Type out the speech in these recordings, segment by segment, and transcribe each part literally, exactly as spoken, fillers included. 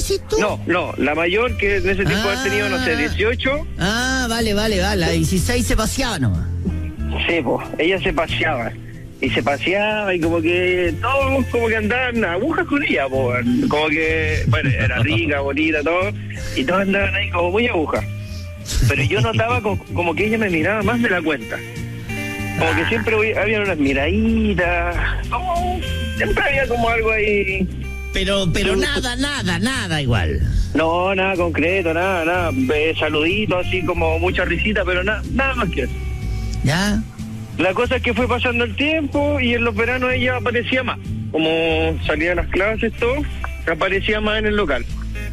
decís tú? No, no, la mayor, que en ese tiempo Ah. había tenido, no sé, dieciocho. Ah, vale, vale, vale. La dieciséis se paseaba nomás. Sí, pues, ella se paseaba. Y se paseaba y como que todos como que andaban agujas con ella, pues. Como que, bueno, era rica, bonita, todo. Y todos andaban ahí como muy agujas. Pero yo notaba como, como que ella me miraba más de la cuenta. Como que siempre voy- había unas miraditas. Como, siempre había como algo ahí. Pero, pero nada, nada, nada igual. No, nada concreto, nada, nada. Eh, saluditos, así como mucha risita, pero nada, nada más que eso. ¿Ya? La cosa es que fue pasando el tiempo y en los veranos ella aparecía más. Como salía de las clases, todo, aparecía más en el local.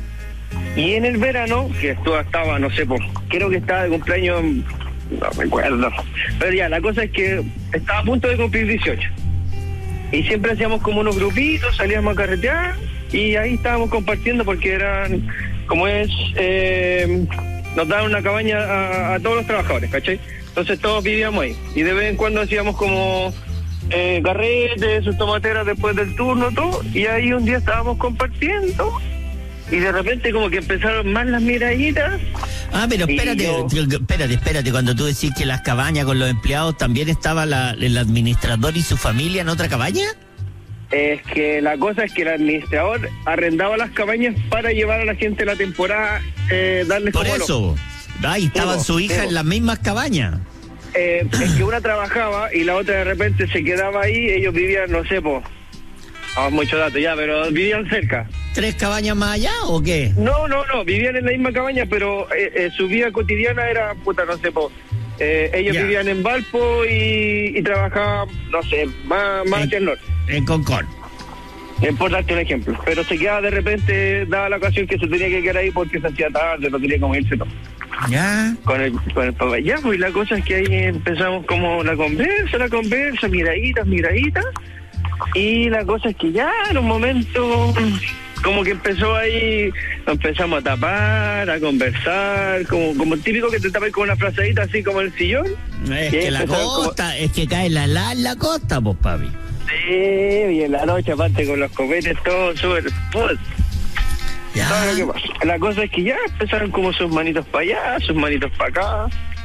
Y en el verano, que esto estaba, no sé, pues, creo que estaba de cumpleaños, no recuerdo. Pero ya, la cosa es que estaba a punto de cumplir dieciocho. Y siempre hacíamos como unos grupitos, salíamos a carretear y ahí estábamos compartiendo porque eran, como es, eh, nos daban una cabaña a, a todos los trabajadores, ¿cachai? Entonces todos vivíamos ahí y de vez en cuando hacíamos como eh, carretes, sus tomateras después del turno, todo, y ahí un día estábamos compartiendo y de repente como que empezaron más las miraditas. Ah, pero Y espérate, yo- espérate, espérate, cuando tú decís que las cabañas con los empleados, ¿también estaba la, el administrador y su familia en otra cabaña? Es que la cosa es que el administrador arrendaba las cabañas para llevar a la gente la temporada, eh, darles Por como los- eso, ahí estaban po, su hija sí, en las mismas cabañas. Eh, es que una trabajaba y la otra de repente se quedaba ahí. Ellos vivían, no sé, pues, oh, mucho dato ya, pero vivían cerca. ¿Tres cabañas más allá o qué? No, no, no, vivían en la misma cabaña, pero eh, eh, su vida cotidiana era, puta, no sé, pues, eh, ellos Ya. vivían en Valpo y, y trabajaban, no sé, más, más En- hacia el norte. En Concord. Eh, Por darte un ejemplo. Pero se quedaba de repente, daba la ocasión que se tenía que quedar ahí porque se hacía tarde, no tenía como irse todo. Ya. Con el, con el papá. Ya, pues la cosa es que ahí empezamos como la conversa, la conversa, miraditas, miraditas. Y la cosa es que ya en un momento, como que empezó ahí, nos empezamos a tapar, a conversar, como como típico que te tapas con una frazadita así como el sillón. Es Y ahí que la empezaron como- costa, es que cae la la en la costa, pues, papi. Sí, y en la noche aparte con los copetes, todo súper... put, Ya. todo lo que pasa. La cosa es que ya empezaron como sus manitos para allá, sus manitos para acá,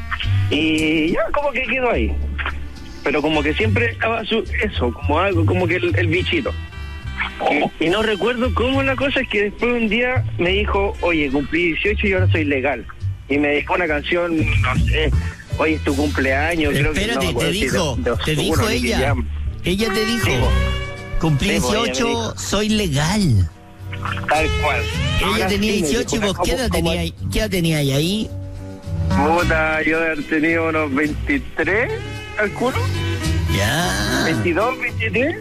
y ya como que quedó ahí. Pero como que siempre estaba su, eso, como algo, como que el, el bichito. Y, y no recuerdo cómo la cosa es que después un día me dijo, oye, cumplí dieciocho y ahora soy legal. Y me dejó una canción, no sé, hoy es tu cumpleaños, creo que no Espérate, me acuerdo te si dijo, de- de te Osuna, dijo ni que ella. llama. Ella te dijo, Sí, po. cumplí Sí, po, ella me dieciocho, dijo. soy legal. Tal cual. Ella Ahora tenía sí me dieciocho y dijo, vos, ¿qué edad ¿cómo- tenía, qué edad tenía ahí? Puta, yo de haber tenido unos veintitrés, calculo. Ya. veintidós, veintitrés.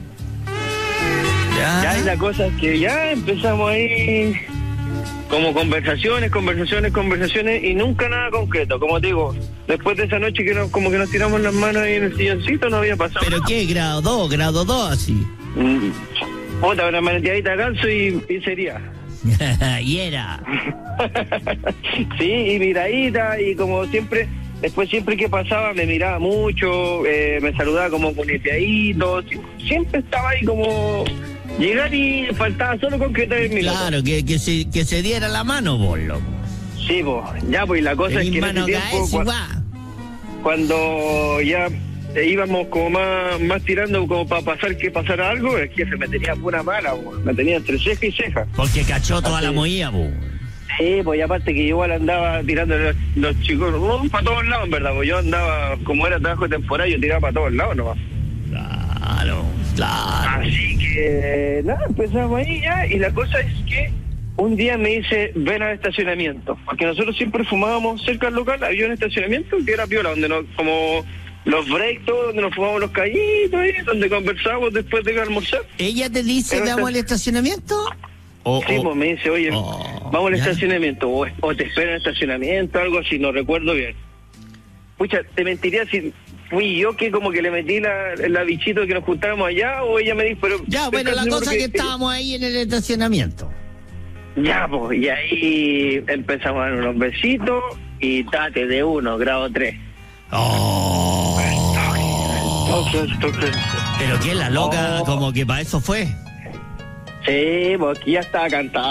Ya. Ya, y la cosa es que ya empezamos ahí como conversaciones, conversaciones, conversaciones y nunca nada concreto. Como te digo, después de esa noche que nos, como que nos tiramos las manos ahí en el silloncito, no había pasado ¿Pero nada. qué? ¿Grado dos? ¿Grado dos así? Mm, Puta, una manetadita de ganso y, y sería. Y era. Sí, y miradita, y como siempre, después siempre que pasaba me miraba mucho, eh, me saludaba como puñeteadito, sie- siempre estaba ahí como llegar y faltaba solo concretar el minuto. Claro, que, que, se, que se diera la mano, vos, loco. Sí, pues, ya, pues, y la cosa es Tenís que en mano ese tiempo, caes y cua- va. cuando ya eh, íbamos como más, más tirando como para pasar que pasara algo, el jefe me tenía pura mala, po. Me tenía entre ceja y ceja. Porque cachó toda Así. la movida, vos. Sí, pues y aparte que yo igual andaba tirando los, los chicos, no, para todos lados, en verdad, pues yo andaba, como era trabajo de temporada, yo tiraba para todos lados nomás. Claro, claro. Así que, nada, empezamos ahí ya, y la cosa es que un día me dice, ven al estacionamiento, porque nosotros siempre fumábamos cerca del local, había un estacionamiento que era piola, donde nos, como los breaks, todo, donde nos fumábamos los callitos ahí, donde conversábamos después de almorzar. ¿Ella te dice, Pero vamos esta- al estacionamiento? O, Sí, o- pues me dice, oye, oh, vamos al ya. estacionamiento, o, o te espero en el estacionamiento, algo así, no recuerdo bien. Pucha, te mentiría si fui yo que como que le metí la, la bichito que nos juntáramos allá, o ella me dijo, pero... Ya, bueno, la cosa es que estábamos ahí en el estacionamiento. Ya, pues, y ahí empezamos a dar unos besitos, y tate de uno, grado tres. Oh. Toque, toque. Pero que la loca, Oh. como que para eso fue. Sí, pues aquí ya estaba cantado.